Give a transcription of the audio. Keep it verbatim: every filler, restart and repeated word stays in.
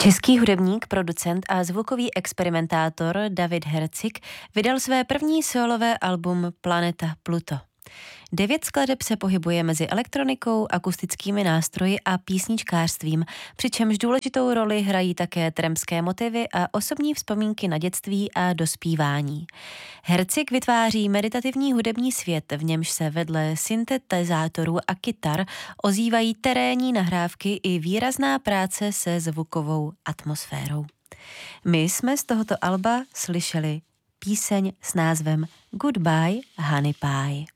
Český hudebník, producent a zvukový experimentátor David Hercik vydal své první sólové album Planeta Pluto. Devět skladeb se pohybuje mezi elektronikou, akustickými nástroji a písničkářstvím, přičemž důležitou roli hrají také tremské motivy a osobní vzpomínky na dětství a dospívání. Hercik vytváří meditativní hudební svět, v němž se vedle syntetizátorů a kytar ozývají terénní nahrávky i výrazná práce se zvukovou atmosférou. My jsme z tohoto alba slyšeli píseň s názvem Goodbye Honey Pie.